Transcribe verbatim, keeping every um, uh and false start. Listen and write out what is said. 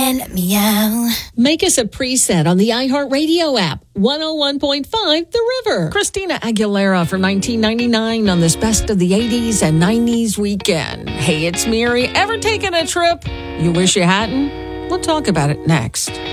and meow. Make us a preset on the iHeartRadio app. one oh one point five The River. Christina Aguilera from nineteen ninety-nine on this Best of the eighties and nineties weekend. Hey, it's Mary. Ever taken a trip you wish you hadn't? We'll talk about it next.